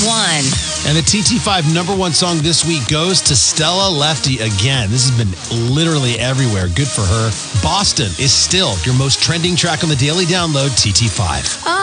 And the TT5 number one song this week goes to Stella Lefty again. This has been literally everywhere. Good for her. Boston is still your most trending track on the Daily Download, TT5.